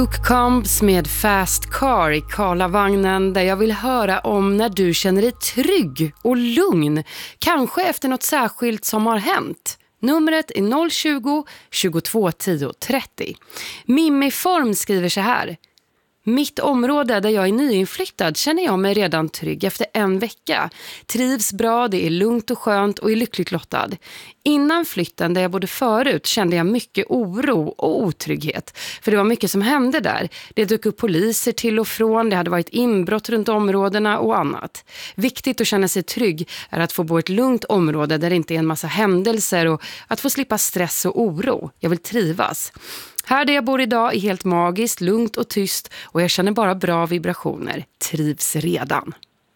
Luke Combs med Fast Car i Karlavagnen, där jag vill höra om när du känner dig trygg och lugn. Kanske efter något särskilt som har hänt. Numret är 020 22 10 30. Mimmi Form skriver så här. Mitt område där jag är nyinflyttad känner jag mig redan trygg efter en vecka. Trivs bra, det är lugnt och skönt och är lyckligt lottad. Innan flytten där jag bodde förut kände jag mycket oro och otrygghet. För det var mycket som hände där. Det dök upp poliser till och från, det hade varit inbrott runt områdena och annat. Viktigt att känna sig trygg är att få bo i ett lugnt område där det inte är en massa händelser och att få slippa stress och oro. Jag vill trivas. Här där jag bor idag är helt magiskt, lugnt och tyst och jag känner bara bra vibrationer. Trivs redan.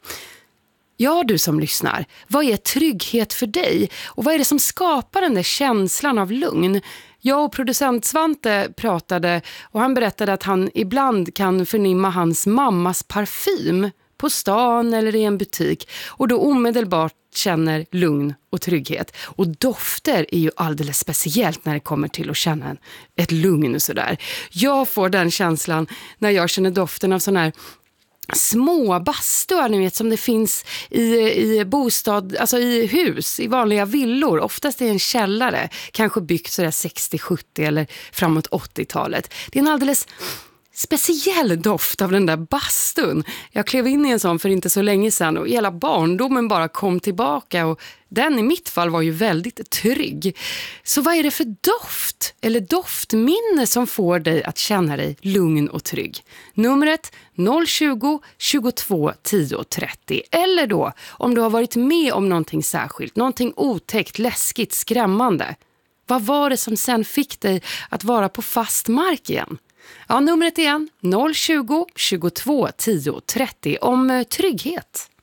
Ja, du som lyssnar, vad är trygghet för dig? Och vad är det som skapar den där känslan av lugn? Jag och producent Svante pratade och han berättade att han ibland kan förnimma hans mammas parfym på stan eller i en butik och då omedelbart känner lugn och trygghet. Och dofter är ju alldeles speciellt när det kommer till att känna ett lugn och sådär. Jag får den känslan när jag känner doften av sån här små bastuar, ni vet, som det finns i bostad, alltså i hus, i vanliga villor. Oftast är det en källare, kanske byggt sådär 60-70 eller framåt 80-talet. Det är en alldeles speciell doft av den där bastun. Jag klev in i en sån för inte så länge sedan och hela barndomen bara kom tillbaka och den i mitt fall var ju väldigt trygg. Så vad är det för doft eller doftminne som får dig att känna dig lugn och trygg? Numret 020 22 10 30. Eller då om du har varit med om någonting särskilt, någonting otäckt, läskigt, skrämmande. Vad var det som sen fick dig att vara på fast mark igen? Ja, numret igen 020 22 10 30 om trygghet.